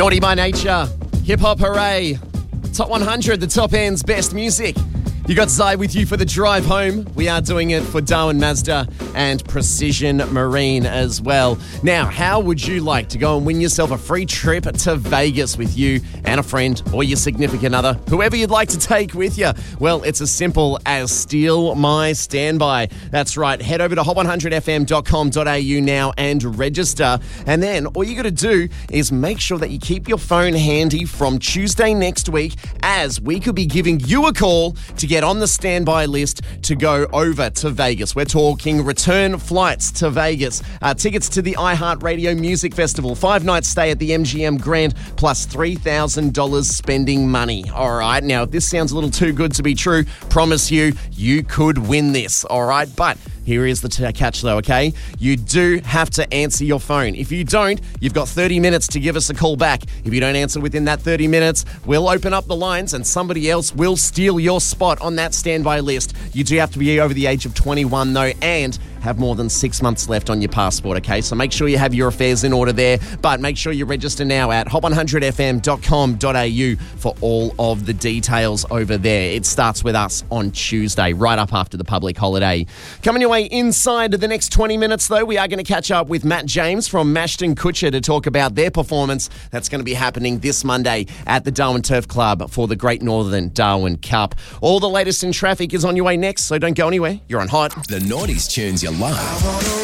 Naughty by Nature, Hip Hop Hooray, Top 100, the top end's best music. You got Zai with you for the drive home. We are doing it for Darwin Mazda and Precision Marine as well. Now, how would you like to go and win yourself a free trip to Vegas with you and a friend or your significant other, whoever you'd like to take with you? Well, it's as simple as Steal My Standby. That's right. Head over to hot100fm.com.au now and register. And then all you got to do is make sure that you keep your phone handy from Tuesday next week, as we could be giving you a call to get on the standby list to go over to Vegas. We're talking return flights to Vegas, tickets to the iHeartRadio Music Festival, 5-night stay at the MGM Grand, plus $3,000 spending money. All right, now if this sounds a little too good to be true, promise you could win this. All right, but here is the catch though, okay? You do have to answer your phone. If you don't, you've got 30 minutes to give us a call back. If you don't answer within that 30 minutes, we'll open up the lines and somebody else will steal your spot on that standby list. You do have to be over the age of 21 though, and have more than 6 months left on your passport, okay? So make sure you have your affairs in order there, but make sure you register now at hot100fm.com.au for all of the details over there. It starts with us on Tuesday, right up after the public holiday. Coming your way inside the next 20 minutes, though, we are going to catch up with Matt James from Mashton Kutcher to talk about their performance that's going to be happening this Monday at the Darwin Turf Club for the Great Northern Darwin Cup. All the latest in traffic is on your way next, so don't go anywhere. You're on Hot. The Naughties tunes you love.